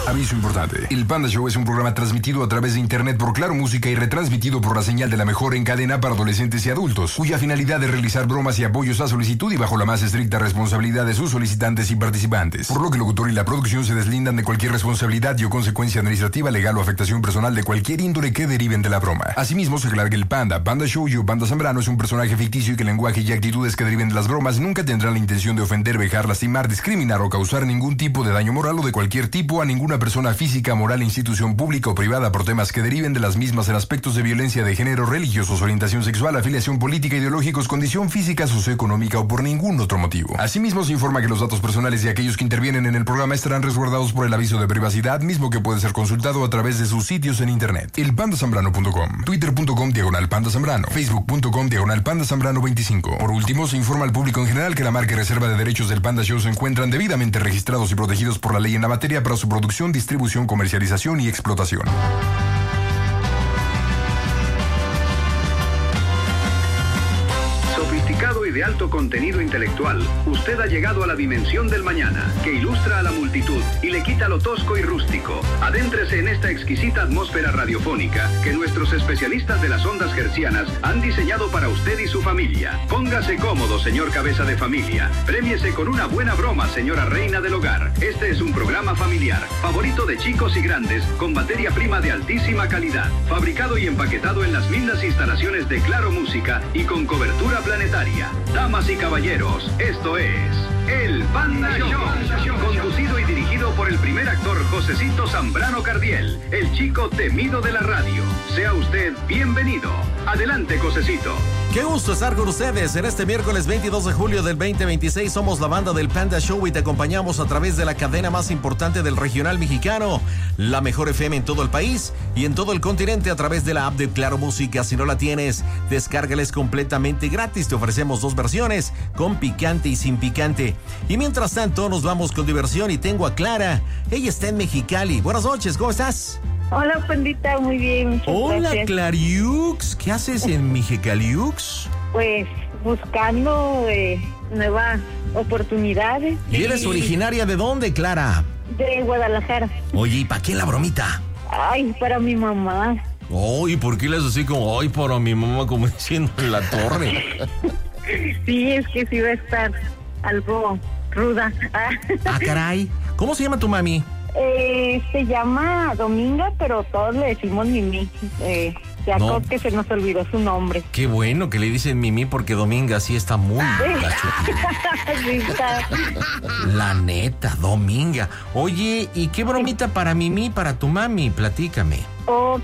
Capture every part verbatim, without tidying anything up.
Aviso importante. El Panda Show es un programa transmitido a través de internet por Claro Música y retransmitido por la señal de la mejor en cadena para adolescentes y adultos, cuya finalidad es realizar bromas y apoyos a solicitud y bajo la más estricta responsabilidad de sus solicitantes y participantes. Por lo que el locutor y la producción se deslindan de cualquier responsabilidad y o consecuencia administrativa, legal o afectación personal de cualquier índole que deriven de la broma. Asimismo, se aclara que el Panda, Panda Show y o Panda Zambrano es un personaje ficticio y que el lenguaje y actitudes que deriven de las bromas nunca tendrán la intención de ofender, vejar, lastimar, discriminar o causar ningún tipo de daño moral o de cualquier tipo a ninguna persona física, moral, institución pública o privada por temas que deriven de las mismas en aspectos de violencia de género, religiosos, orientación sexual, afiliación política, ideológicos, condición física, socioeconómica o por ningún otro motivo. Asimismo, se informa que los datos personales de aquellos que intervienen en el programa estarán resguardados por el aviso de privacidad, mismo que puede ser consultado a través de sus sitios en internet. el panda zambrano punto com, twitter punto com diagonal panda zambrano, facebook punto com diagonal panda zambrano veinticinco. Por último, se informa al público en general que la marca y reserva de derechos del Panda Show se encuentran debidamente registrados y protegidos por la ley en la materia para su producción, distribución, comercialización y explotación. Sofisticado y de alto contenido intelectual, usted ha llegado a la dimensión del mañana, que ilustra a la multitud y le quita lo tosco y rústico. Adéntrese en esta exquisita atmósfera radiofónica que nuestros especialistas de las ondas hertzianas han diseñado para usted y su familia. Póngase cómodo, señor cabeza de familia. Prémiese con una buena broma, señora reina del hogar. Este es un programa familiar, favorito de chicos y grandes, con materia prima de altísima calidad, fabricado y empaquetado en las lindas instalaciones de Claro Música y con cobertura planetaria. Damas y caballeros, esto es El Panda Show, conducido y dirigido por el primer actor Josecito Zambrano Cardiel, el chico temido de la radio. Sea usted bienvenido. Adelante, Josecito. Qué gusto estar con ustedes en este miércoles veintidós de julio del veinte veintiséis. Somos la banda del Panda Show y te acompañamos a través de la cadena más importante del regional mexicano, la mejor F M en todo el país y en todo el continente a través de la app de Claro Música. Si no la tienes, descárgales completamente gratis. Te ofrecemos dos versiones, con picante y sin picante. Y mientras tanto, nos vamos con diversión y tengo a Clara. Ella está en Mexicali. Buenas noches, ¿cómo estás? Hola, Pandita, muy bien, muchas Hola, gracias. Clariux. ¿Qué haces en Mexicaliux? Pues buscando eh, nuevas oportunidades. ¿Y eres originaria de dónde, Clara? De Guadalajara. Oye, ¿y para qué la bromita? Ay, para mi mamá. Oh, ¿y por qué le haces así como, ay, para mi mamá, como diciendo en la torre? Sí, es que sí va a estar algo ruda. Ah, caray. ¿Cómo se llama tu mami? Eh, se llama Dominga, pero todos le decimos Mimi. Eh, ya No. creo que se nos olvidó su nombre. Qué bueno que le dicen Mimi porque Dominga sí está muy gacho. Sí, está. La neta, Dominga. Oye, ¿y qué bromita para Mimi, para tu mami? Platícame. Ok,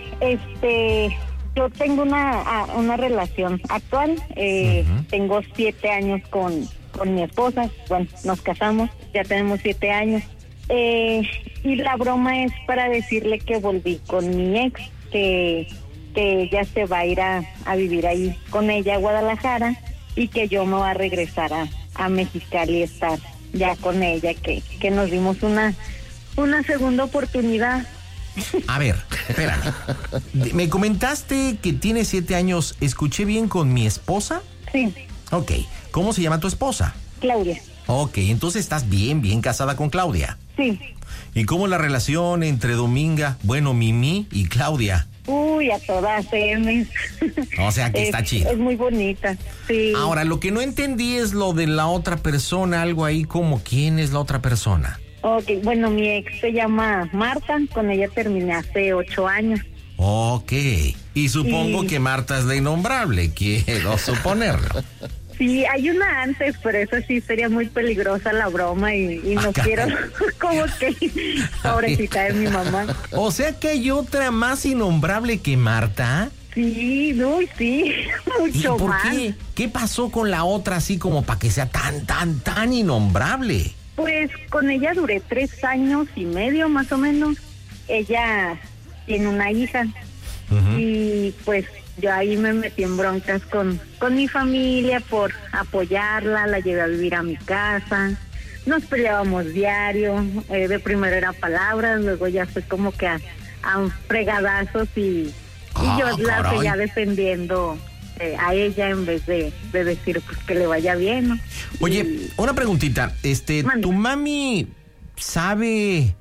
este, yo tengo una, una relación actual, eh, uh-huh. Tengo siete años con, con mi esposa, bueno, nos casamos, ya tenemos siete años, eh, y la broma es para decirle que volví con mi ex, que, que ella se va a ir a, a vivir ahí con ella a Guadalajara, y que yo me voy a regresar a, a Mexicali y estar ya con ella, que, que nos dimos una, una segunda oportunidad. A ver, espérame. Me comentaste que tienes siete años. ¿Escuché bien con mi esposa? Sí. Ok. ¿Cómo se llama tu esposa? Claudia. Ok, entonces estás bien, bien casada con Claudia. Sí. ¿Y cómo es la relación entre Dominga, bueno, Mimi y Claudia? Uy, a todas M. O sea que está chido. Es muy bonita, sí. Ahora, lo que no entendí es lo de la otra persona, algo ahí como ¿quién es la otra persona? Ok, bueno, mi ex se llama Marta, con ella terminé hace ocho años. Ok, y supongo y... que Marta es la innombrable, quiero suponerlo. Sí, hay una antes, pero eso sí sería muy peligrosa la broma y, y no quiero como que pobrecita de mi mamá. O sea que hay otra más innombrable que Marta. Sí, uy, sí, mucho ¿Y por más. qué? ¿Qué pasó con la otra así como para que sea tan, tan, tan innombrable? Pues con ella duré tres años y medio más o menos. Ella tiene una hija, uh-huh. Y pues yo ahí me metí en broncas con, con mi familia por apoyarla, la llevé a vivir a mi casa, nos peleábamos diario, eh, de primero era palabras, luego ya fue como que a, a fregadazos y, ah, y yo la caray. seguía defendiendo eh, a ella en vez de, de decir pues que le vaya bien, ¿no? Oye, y... una preguntita, este, Mande. ¿tu mami sabe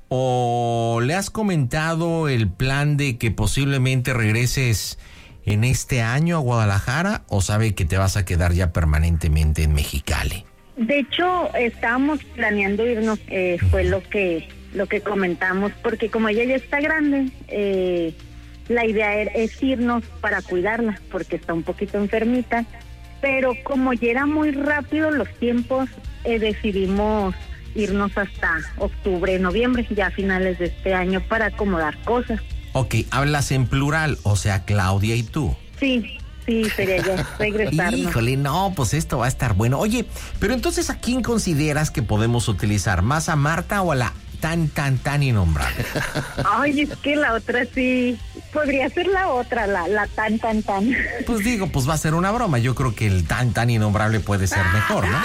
¿O le has comentado el plan de que posiblemente regreses en este año a Guadalajara, o sabe que te vas a quedar ya permanentemente en Mexicali? De hecho, estábamos planeando irnos, eh, fue lo que lo que comentamos, porque como ella ya está grande, eh, la idea es irnos para cuidarla, porque está un poquito enfermita, pero como ya era muy rápido los tiempos, eh, decidimos irnos hasta octubre, noviembre, ya a finales de este año, para acomodar cosas. Ok, hablas en plural, o sea, Claudia y tú. Sí, sí, sería ya regresarnos. Híjole, no, pues esto va a estar bueno. Oye, pero entonces, ¿a quién consideras que podemos utilizar? ¿Más a Marta o a la tan, tan, tan innombrable? Ay, es que la otra sí, podría ser la otra, la, la tan, tan, tan. Pues digo, pues va a ser una broma. Yo creo que el tan, tan innombrable puede ser mejor, ¿no?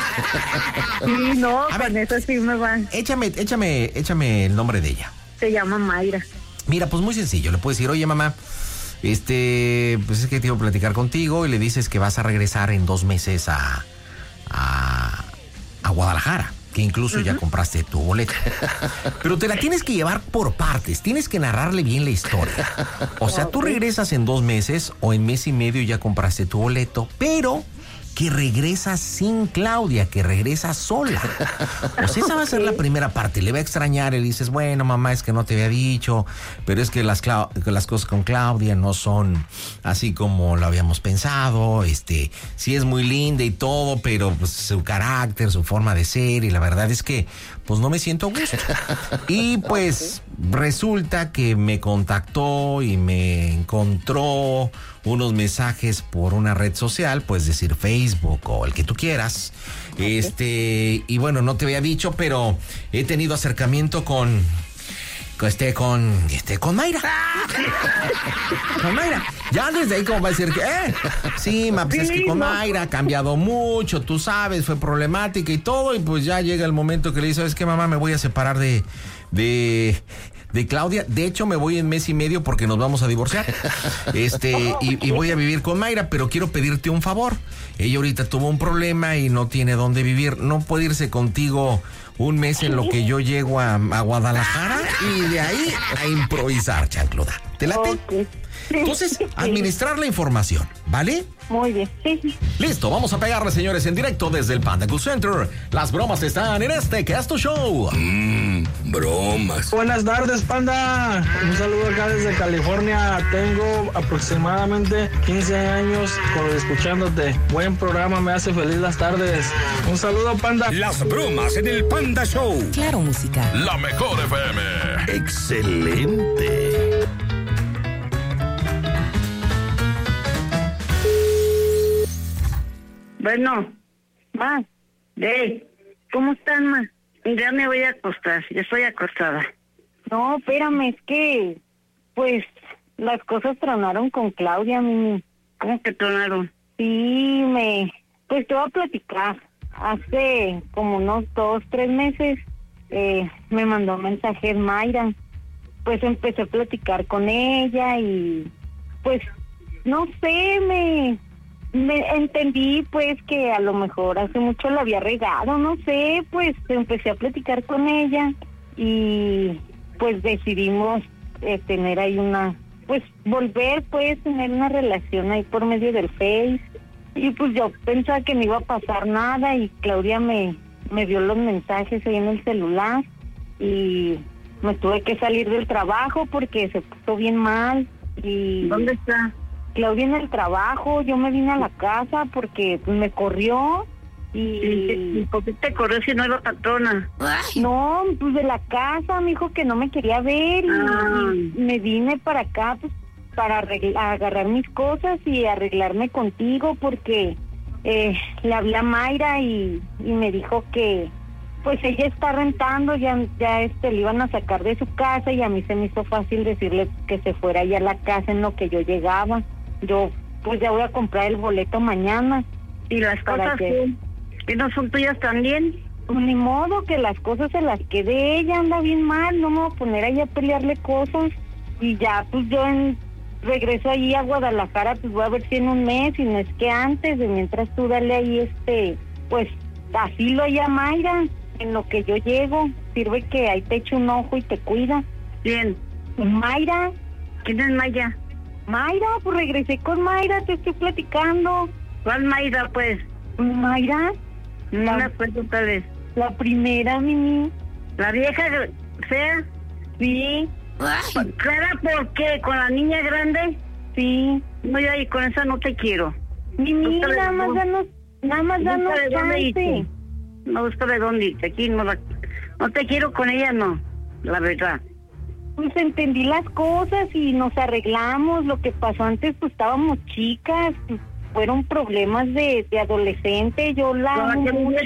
Sí, no, A con ver, eso sí me va. Échame, échame, échame el nombre de ella. Se llama Mayra. Mira, pues muy sencillo, le puedes decir, oye mamá, este, pues es que te iba a platicar contigo, y le dices que vas a regresar en dos meses a, a, a Guadalajara, que incluso uh-huh. ya compraste tu boleto. Pero te la tienes que llevar por partes, tienes que narrarle bien la historia. O sea, tú regresas en dos meses o en mes y medio ya compraste tu boleto, pero que regresas sin Claudia, que regresas sola. O sea, esa va a ser la primera parte. Le va a extrañar y le dices, bueno, mamá, es que no te había dicho, pero es que las, Clau- que las cosas con Claudia no son así como lo habíamos pensado. Este, sí es muy linda y todo, pero pues, su carácter, su forma de ser, y la verdad es que pues no me siento a gusto. Y pues resulta que me contactó y me encontró unos mensajes por una red social, puedes decir Facebook o el que tú quieras. Okay. Este, y bueno, no te había dicho, pero he tenido acercamiento con con este, con este, con Mayra. Con Mayra. Ya desde ahí como va a decir que, eh, sí, ma, pues es que con Mayra ha cambiado mucho, tú sabes, fue problemática y todo, y pues ya llega el momento que le dice, ¿sabes qué, mamá? Me voy a separar de, de, de Claudia. De hecho, me voy en mes y medio porque nos vamos a divorciar. Este, y, y voy a vivir con Mayra, pero quiero pedirte un favor. Ella ahorita tuvo un problema y no tiene dónde vivir. No puede irse contigo un mes en lo que yo llego a, a Guadalajara, y de ahí a improvisar, chancluda. ¿Te late? Okay. Entonces, administrar la información, ¿vale? Muy bien, sí. Listo, vamos a pegarle, señores, en directo desde el Panda Cool Center. Las bromas están en este que es tu show. Mmm, bromas. Buenas tardes, Panda. Un saludo acá desde California. Tengo aproximadamente quince años con, escuchándote. Buen programa, me hace feliz las tardes. Un saludo, Panda. Las bromas en el Panda Show. Claro, música. La mejor F M. Excelente. Bueno, ma, hey, ¿cómo están, ma? Ya me voy a acostar, ya estoy acostada. No, espérame, es que, pues, las cosas tronaron con Claudia, mi. ¿Cómo que tronaron? Sí, me, pues te voy a platicar. Hace como unos dos, tres meses, eh, me mandó mensajes Mayra. Pues empecé a platicar con ella y, pues, no sé, me... Me entendí pues que a lo mejor hace mucho la había regado, no sé, pues empecé a platicar con ella y pues decidimos eh, tener ahí una, pues volver pues tener una relación ahí por medio del Face, y pues yo pensaba que no iba a pasar nada, y Claudia me, me dio los mensajes ahí en el celular y me tuve que salir del trabajo porque se puso bien mal. Y ¿dónde está? Claudia en el trabajo. Yo me vine a la casa porque me corrió. ¿Y, ¿Y por qué te corrió si no era patrona? Ay. No, pues de la casa, me dijo que no me quería ver. Ah. Y, y me vine para acá pues para arreglar, agarrar mis cosas y arreglarme contigo porque eh, le hablé a Mayra y, y me dijo que pues ella está rentando, ya, ya este le iban a sacar de su casa, y a mí se me hizo fácil decirle que se fuera allá a la casa en lo que yo llegaba. Yo pues ya voy a comprar el boleto mañana. ¿Y las cosas que, que no son tuyas también? Pues ni modo, que las cosas se las quede ella, anda bien mal, no me voy a poner ahí a pelearle cosas. Y ya pues yo en, regreso ahí a Guadalajara, pues voy a ver si en un mes, y no es que antes, de mientras tú dale ahí este, pues asilo ahí a Mayra, en lo que yo llego. Sirve que ahí te echo un ojo y te cuida. ¿Quién? Mayra. ¿Quién es Mayra? Mayra, pues regresé con Mayra, te estoy platicando. ¿Cuál Mayra, pues? Mayra. No la, me acuerdo tal vez. La primera, Mimi. ¿La vieja fea? Sí. ¿Clara por qué? ¿Con la niña grande? Sí. No, ya, y con esa no te quiero. Mimi, no nada más danos, nada más danos chance. No gusta de dónde irte, aquí no la... No te quiero con ella, no, la verdad. Pues entendí las cosas y nos arreglamos. Lo que pasó antes, pues estábamos chicas, pues, fueron problemas de, de adolescente. Yo la no, amo mucho.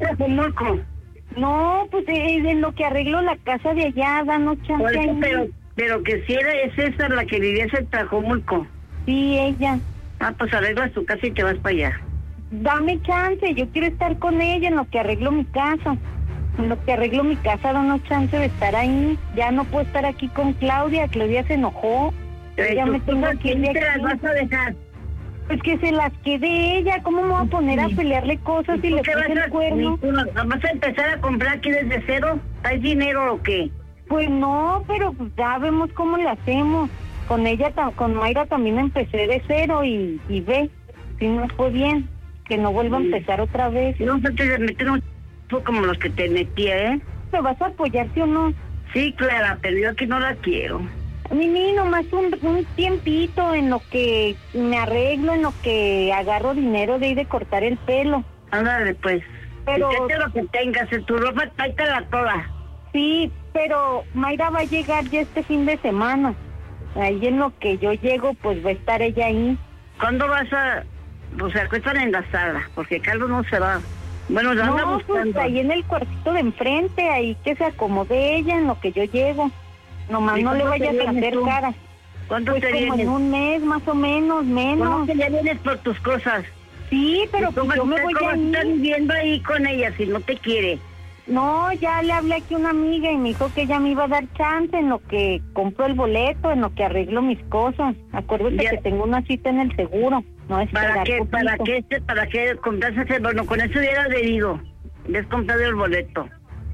No, pues es en lo que arreglo la casa de allá, danos chance. Eso, pero, pero que si era, es esa la que vivía en Tlajomulco. Sí, ella. Ah, pues arreglas tu casa y te vas para allá. Dame chance, yo quiero estar con ella en lo que arreglo mi casa. En lo que arreglo mi casa, danos chance de estar ahí. Ya no puedo estar aquí con Claudia. Claudia se enojó. Pero ya me tengo que ir. ¿Te las vas a dejar? Pues que se las quede ella. ¿Cómo me voy a poner a pelearle cosas si le puse el cuerno? ¿Vas a empezar a comprar aquí desde cero? ¿Hay dinero o qué? Pues no, pero pues ya vemos cómo le hacemos. Con ella, con Mayra también empecé de cero y, y ve, si no fue bien. Que no vuelva a empezar otra vez. No, te meter un ch... como los que te metía, ¿eh? ¿Te vas a apoyar, sí o no? Sí, Clara, pero yo aquí no la quiero. Mimi, nomás un, un tiempito en lo que me arreglo, en lo que agarro dinero de ir de cortar el pelo. Ándale, pues. Pero... Fíjate lo que tengas, en tu ropa, tráetela toda. Sí, pero Mayra va a llegar ya este fin de semana. Ahí en lo que yo llego, pues va a estar ella ahí. ¿Cuándo vas a...? Pues se acuestan en la sala, porque Carlos no se va. Bueno, la anda no, buscando. Pues ahí en el cuartito de enfrente, ahí que se acomode ella en lo que yo llego. Nomás no le vayas a hacer tú? cara. ¿Cuánto pues te como vienes? En un mes, más o menos, menos. ¿Cómo que ya vienes por tus cosas? Sí, pero pues yo me voy a ir. Estás viviendo ahí con ella si no te quiere? No, ya le hablé aquí a una amiga y me dijo que ella me iba a dar chance en lo que compro el boleto, en lo que arreglo mis cosas. Acuérdate ya. que tengo una cita en el seguro. No es ¿Para qué? poquito. ¿Para qué? ¿Para qué compraste ese? Bueno, con eso hubieras debido. Hubieras comprado el boleto.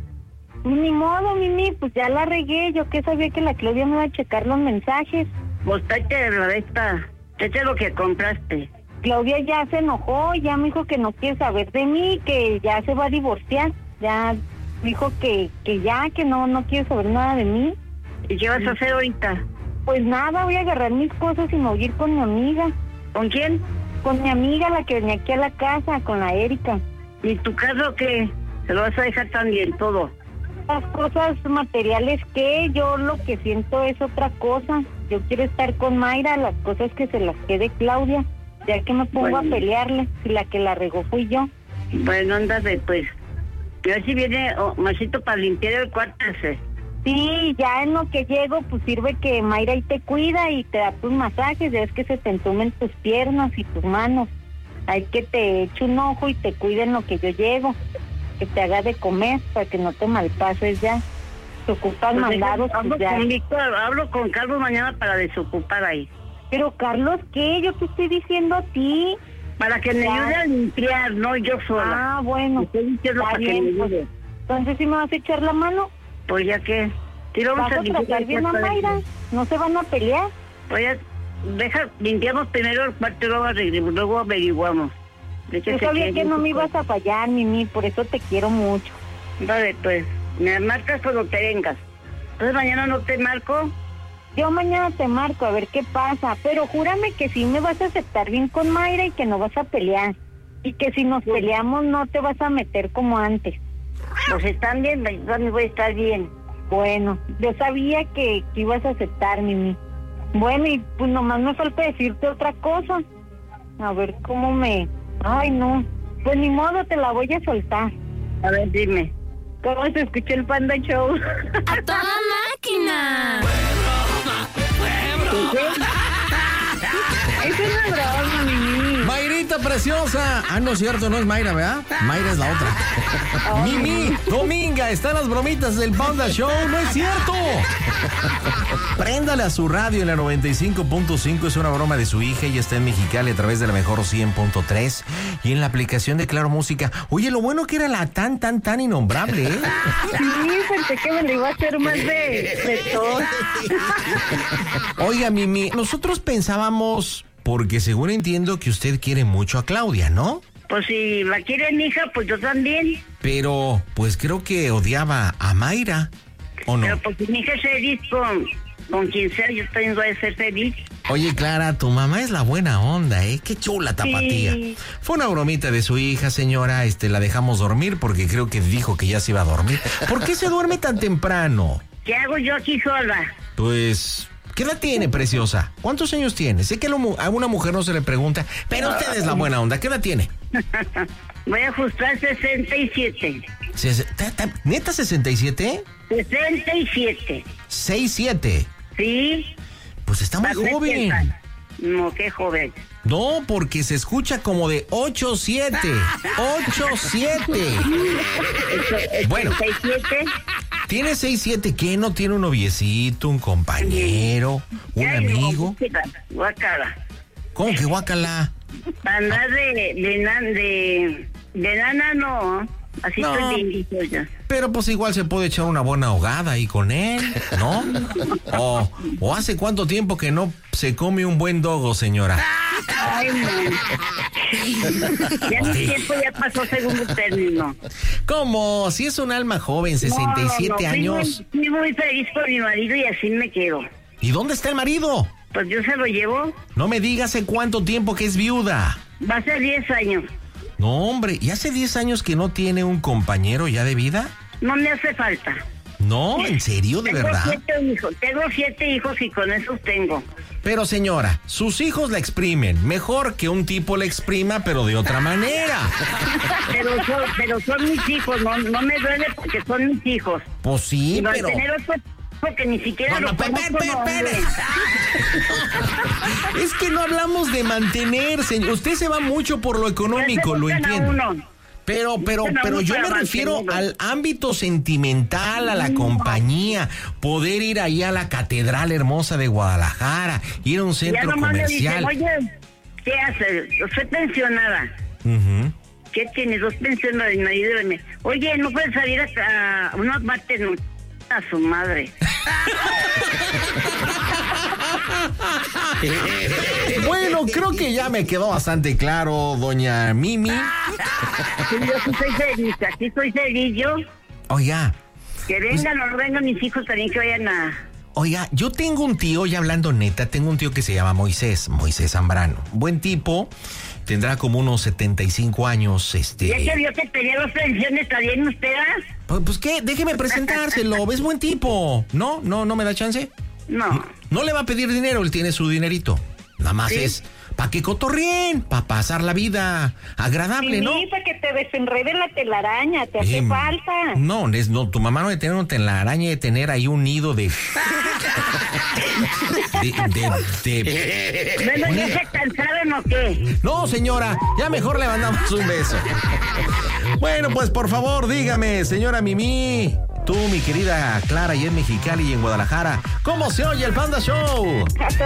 Ni modo, Mimi, pues ya la regué. Yo que sabía que la Claudia me iba a checar los mensajes. Pues tráete la esta. Tráete lo que compraste. Claudia ya se enojó, ya me dijo que no quiere saber de mí, que ya se va a divorciar. Ya dijo que, que ya, que no, no quiere saber nada de mí. ¿Y qué vas a hacer ahorita? Pues nada, voy a agarrar mis cosas y me voy a ir con mi amiga. ¿Con quién? Con mi amiga, la que venía aquí a la casa, con la Erika. ¿Y tu caso qué? ¿Se lo vas a dejar también todo? Las cosas materiales que yo lo que siento es otra cosa. Yo quiero estar con Mayra, las cosas que se las quede Claudia, ya que me pongo bueno. a pelearle, si la que la regó fui yo. Bueno, ándate pues. A ver si viene oh, Masito para limpiar el cuarto ese. Sí, ya en lo que llego, pues sirve que Mayra ahí te cuida y te da tus masajes, ya ves que se te entumen tus piernas y tus manos. Hay que te eche un ojo y te cuide en lo que yo llego, que te haga de comer para que no te malpases ya. Te ocupan pues mandados, hablo, pues ya. Con Víctor, hablo con Carlos mañana para desocupar ahí. Pero Carlos, ¿qué? Yo te estoy diciendo a ti. Para que me ayude a limpiar, no yo sola. Ah, bueno. Estoy diciendo para bien, que me ayude. Pues, entonces, ¿sí me vas a echar la mano? Pues ya que... ¿Vas a, a tratar bien a Mayra? ¿No se van a pelear? Pues ya, deja, limpiamos primero el cuarto y luego, luego averiguamos. Yo sabía que, que no me ibas a fallar, Mimi, por eso te quiero mucho. Vale, pues, me marcas cuando te vengas. Entonces mañana no te marco. Yo mañana te marco a ver qué pasa, pero júrame que sí me vas a aceptar bien con Mayra y que no vas a pelear. Y que si nos sí. peleamos no te vas a meter como antes. Pues están bien, yo me voy a estar bien. Bueno, yo sabía que, que ibas a aceptar, Mimi. Bueno, y pues nomás me falta decirte otra cosa. A ver cómo me... Ay, no. Pues ni modo, te la voy a soltar. A ver, dime. ¿Cómo se escuchó el Panda Show? ¡A toda máquina! Es una broma, Mimi. Mayrita Mamita preciosa. Ah, no es cierto, no es Mayra, ¿verdad? Mayra es la otra. Mimi, Dominga, están las bromitas del Panda Show. No es cierto. Préndale a su radio en la noventa y cinco punto cinco. Es una broma de su hija. Ella está en Mexicali a través de la mejor cien punto tres. Y en la aplicación de Claro Música. Oye, lo bueno que era la tan, tan, tan innombrable, ¿eh? Sí, pensé que me lo iba a hacer más de, de todo. Oiga, Mimi, nosotros pensábamos, porque según entiendo que usted quiere mucho a Claudia, ¿no? Pues si la quiere mi hija, pues yo también. Pero, pues creo que odiaba a Mayra, ¿o no? Pero pues si mi hija es feliz con, con quien sea, yo tengo que ser feliz. Oye, Clara, tu mamá es la buena onda, ¿eh? Qué chula tapatía. Sí. Fue una bromita de su hija, señora. Este, la dejamos dormir porque creo que dijo que ya se iba a dormir. ¿Por qué se duerme tan temprano? ¿Qué hago yo aquí sola? Pues, ¿qué edad tiene, preciosa? ¿Cuántos años tiene? Sé que a una mujer no se le pregunta, pero usted es la buena onda. ¿Qué edad tiene? Voy a ajustar sesenta y siete. Ses- ta- ta- ¿Neta sesenta y siete? sesenta y siete. seis siete. Sí. Pues está muy Tal vez joven. piensan. No, qué joven. No, porque se escucha como de ocho siete. ocho siete. Bueno. sesenta y siete. ¿Tiene seis siete? ¿Qué? ¿No tiene un noviecito, un compañero, un Ya, amigo? no, guácala. ¿Cómo que guácala? Para andar de, de, nan- de, de nana, no. Así No. estoy lindito ya. Pero pues igual se puede echar una buena ahogada ahí con él, ¿no? O, o hace cuánto tiempo que no se come un buen dogo, señora. Ay, no. Ya mi tiempo ya pasó segundo término. ¿Cómo? Si es un alma joven, sesenta y siete No, no, no, años. Fui muy, fui muy feliz con mi marido y así me quedo. ¿Y dónde está el marido? Pues yo se lo llevo. No me diga hace cuánto tiempo que es viuda. Va a ser diez años. No, hombre, ¿y hace diez años que no tiene un compañero ya de vida? No me hace falta. No, ¿en serio, de tengo verdad? Siete hijos. Tengo siete hijos y con esos tengo. Pero señora, sus hijos la exprimen. Mejor que un tipo la exprima, pero de otra manera. Pero son, pero son mis hijos. No, no me duele porque son mis hijos. Pues sí, Y pero... tener otro que ni siquiera No, lo no, pe- conozco, pe- pe- no, hombre. Es que no hablamos de mantener, señor. Usted se va mucho por lo económico, lo Ya se buscan a entiendo. uno. Pero, pero, Buscan a pero uno yo me para refiero mantenerlo. al ámbito sentimental, a la compañía, poder ir ahí a la Catedral Hermosa de Guadalajara, ir a un Ya centro nomás me dicen, comercial. oye, ¿qué haces? Soy pensionada. Ujú. ¿Qué tienes? Dos pensionadas, mi marido y me... Oye, ¿no puedes salir a, a una parte no, a su madre? Bueno, creo que ya me quedó bastante claro, doña Mimi. Sí, yo sí soy feliz, aquí soy feliz yo. Oiga, Que vengan o no vengan mis hijos también que vayan a... oiga, yo tengo un tío, ya hablando neta, tengo un tío que se llama Moisés, Moisés Zambrano. Buen tipo, tendrá como unos setenta y cinco años, este... Ya se vio que tenía dos pensiones, ¿está bien usted? ah? Pues, pues qué, déjeme presentárselo, ¿ves buen tipo? ¿No? ¿No, no me da chance? No. No le va a pedir dinero, él tiene su dinerito. Nada más Sí. es para que cotorreen, para pasar la vida agradable, ¿no? Sí, para que te desenrede la telaraña, te hace Em, falta. No, es, no, tu mamá no debe tener una telaraña, de tener ahí un nido de... de, de, de- Bueno, ¿ya se cansaron o qué? No, señora, ya mejor le mandamos un beso. Bueno, pues por favor, dígame, señora Mimi, tú, mi querida Clara, y en Mexicali y en Guadalajara, ¿cómo se oye el Panda Show?